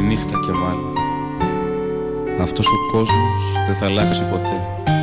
νύχτα και βάλω. Αυτός ο κόσμος δεν θα αλλάξει ποτέ.